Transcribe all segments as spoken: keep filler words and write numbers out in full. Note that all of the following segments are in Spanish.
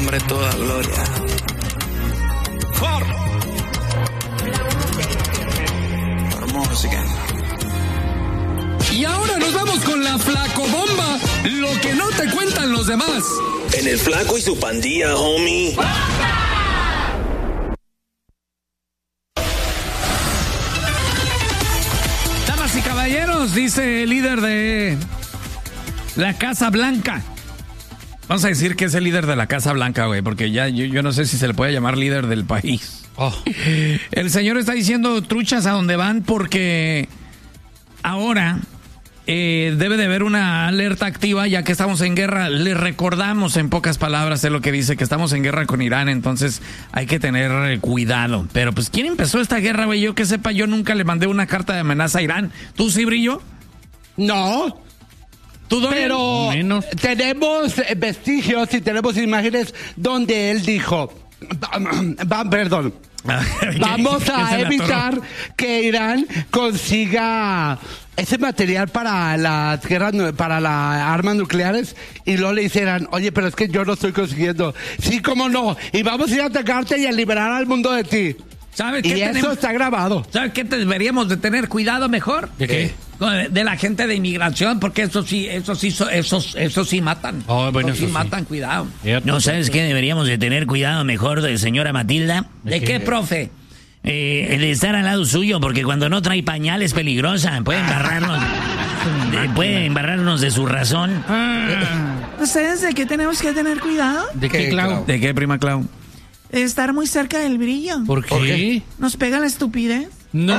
nombre es toda gloria. For. Música. Y ahora nos vamos con la flacobomba, lo que no te cuentan los demás. En el Flaco y su pandilla, homie. Damas y caballeros, dice el líder de la Casa Blanca. Vamos a decir que es el líder de la Casa Blanca, güey, porque ya yo, yo no sé si se le puede llamar líder del país. Oh. El señor está diciendo truchas a donde van porque ahora eh, debe de haber una alerta activa ya que estamos en guerra. Le recordamos en pocas palabras de lo que dice, que estamos en guerra con Irán, entonces hay que tener eh, cuidado. Pero pues, ¿quién empezó esta guerra, güey? Yo que sepa, yo nunca le mandé una carta de amenaza a Irán. ¿Tú sí, Brillo? No. ¿Tú, Pero menos. Tenemos vestigios y tenemos imágenes donde él dijo... Va, perdón. Vamos a evitar que Irán consiga ese material para las guerras, para las armas nucleares, y luego le hicieran, oye, pero es que yo no estoy consiguiendo. Sí, cómo no. Y vamos a ir a atacarte y a liberar al mundo de ti. ¿Sabes y qué eso tenemos? Está grabado. ¿Sabes qué deberíamos de tener cuidado mejor? ¿De qué? De, de la gente de inmigración, porque eso sí, eso sí, esos, eso sí matan. Oh, bueno, eso sí eso sí. matan, cuidado. Yep. ¿No sabes qué deberíamos de tener cuidado mejor, de señora Matilda? ¿De, ¿De qué, qué, profe? Eh, de estar al lado suyo, porque cuando no trae pañal es peligrosa. Puede embarrarnos, de, puede embarrarnos de su razón. ¿Ustedes de qué tenemos que tener cuidado? ¿De qué, Clau? ¿De qué, prima Clau? De estar muy cerca del brillo. ¿Por qué? ¿Por qué? ¿Nos pega la estupidez? No.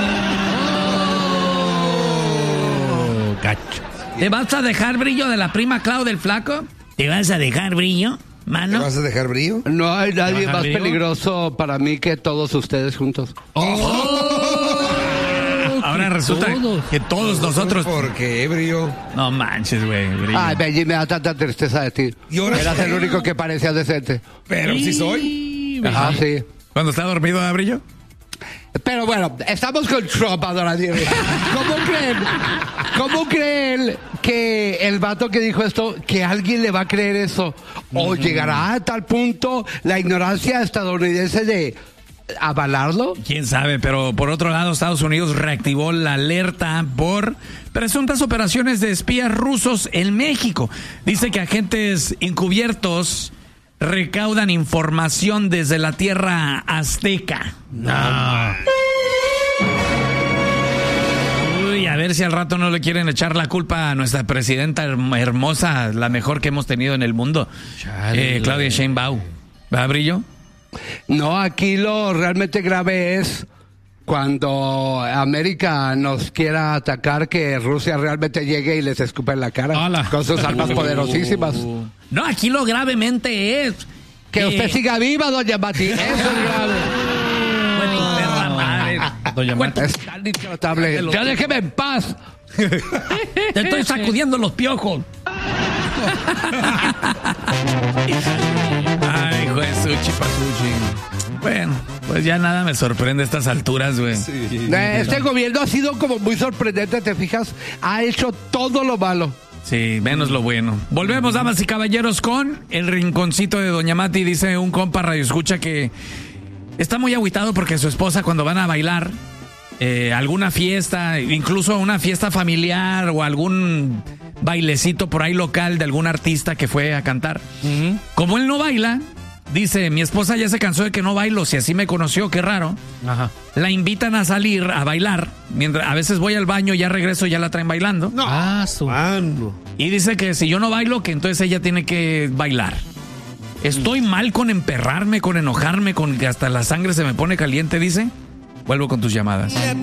Gacho. ¿Te vas a dejar, Brillo, de la prima Clau del Flaco? ¿Te vas a dejar, Brillo, mano? ¿Te vas a dejar, Brillo? No hay nadie más brillo? peligroso para mí que todos ustedes juntos. Oh. Ahora resulta Todos. que todos nosotros... ¿Por qué, Brillo? No manches, güey, Brillo. Ay, Benji, me da tanta tristeza de ti. Y ahora Eras sí. el único que parecía decente. Pero sí soy. Ah, sí. ¿Cuando está dormido, ¿eh, Brillo? Pero bueno, estamos con Trump, adoración. ¿Cómo creen? ¿Cómo creen que el vato que dijo esto, que alguien le va a creer eso? ¿O llegará a tal punto la ignorancia estadounidense de avalarlo? Quién sabe, pero por otro lado, Estados Unidos reactivó la alerta por presuntas operaciones de espías rusos en México. Dice que agentes encubiertos recaudan información desde la tierra azteca. No. Uy, a ver si al rato no le quieren echar la culpa a nuestra presidenta hermosa, la mejor que hemos tenido en el mundo, eh, Claudia Sheinbaum. ¿Va, Brillo? No, aquí lo realmente grave es cuando América nos quiera atacar, que Rusia realmente llegue y les escupa en la cara. Hola. Con sus armas poderosísimas. No, aquí lo gravemente es Que usted siga viva, doña Mati. Eso es grave. Bueno, perra madre. Doña Mati. Es tan intratable. Ya déjeme en paz. Te estoy sacudiendo los piojos. Ay, hijo de su chipasuchi. Bueno, pues ya nada me sorprende a estas alturas, güey. Sí. Este gobierno ha sido como muy sorprendente, ¿te fijas? Ha hecho todo lo malo. Sí, menos lo bueno. Volvemos, damas y caballeros, con el rinconcito de Doña Mati. Dice un compa radio escucha que está muy agüitado porque su esposa, cuando van a bailar eh, alguna fiesta, incluso una fiesta familiar o algún bailecito por ahí local de algún artista que fue a cantar, uh-huh. como él no baila, dice, mi esposa ya se cansó de que no bailo, si así me conoció, qué raro. Ajá. La invitan a salir a bailar, mientras a veces voy al baño, ya regreso, ya la traen bailando. No. Ah, su mano. Y dice que si yo no bailo, que entonces ella tiene que bailar. Estoy mal con emperrarme, con enojarme, con que hasta la sangre se me pone caliente, dice. Vuelvo con tus llamadas.